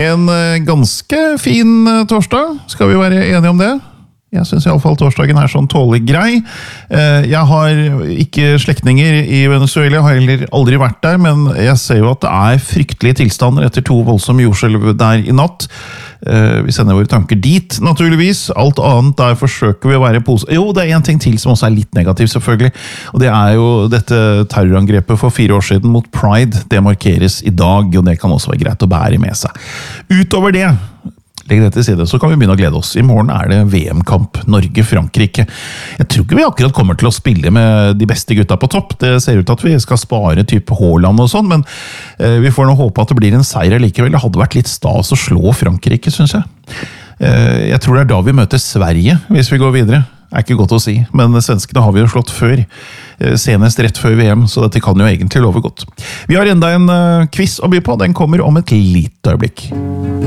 En ganske fin torsdag, skal vi være enige om det? Jeg synes i alle fall torsdagen er sånn tålig grei. Jeg har ikke slektninger i Venezuela, jeg har heller aldri vært der, men jeg ser jo at det er fryktelige tilstander etter 2 voldsomme jordskjelv der i natt. Vi sender våre tanker dit, naturligvis. Alt annet der forsøker vi å være positive. Jo, det er en ting til som også er litt negativ, selvfølgelig. Og det er jo dette terrorangrepet for 4 år siden mot Pride. Det markeres i dag, og det kan også være greit å bære med seg. Utover det, legg det til side, så kan vi begynne å glede oss. I morgen er det VM-kamp Norge-Frankrike. Jeg tror ikke vi akkurat kommer til å spille med de beste gutta på topp. Det ser ut til at vi skal spare type Haaland og sånn, men vi får nå håpe at det blir en seier likevel. Det hadde vært litt stas å slå Frankrike, synes jeg. Jeg tror det er da vi møter Sverige, hvis vi går videre. Det er ikke godt å si, men svenskene har vi jo slått før. Senest rett før VM, så dette kan jo egentlig love godt. Vi har enda en quiz å by på. Den kommer om et lite øyeblikk.